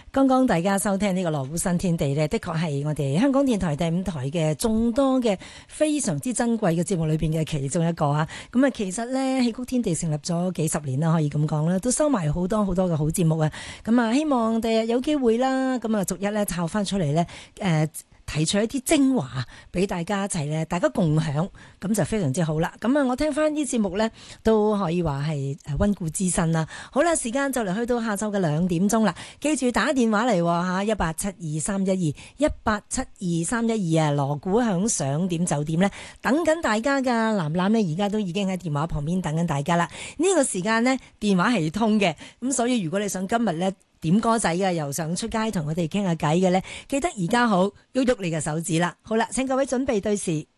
剛剛大家收聽呢個羅湖新天地呢，的確係我哋香港電台第5台嘅眾多嘅非常之珍貴嘅節目裏邊嘅其中一個啊。咁啊，其實呢，戲曲天地成立咗幾十年啦，可以咁講啦，都收埋好多好多嘅好節目啊。咁啊，希望第日有機會啦，咁啊逐一咧抄翻出嚟呢。提取一啲精華俾大家一齊咧，大家共享，咁就非常之好啦。咁啊，我聽翻啲節目咧，都可以話係溫故知新啦。好啦，時間就嚟去到下晝嘅2點鐘啦。記住打電話嚟嚇1872312 1872312啊，鑼鼓響上點酒店咧，等緊大家㗎。藍藍呢，而家都已經喺電話旁邊等緊大家啦。呢個時間呢，電話係通嘅，咁所以如果你想今日咧點歌仔嘅，又想出街同我哋傾下偈嘅咧，記得而家好喐喐你嘅手指啦。好啦，請各位準備對時。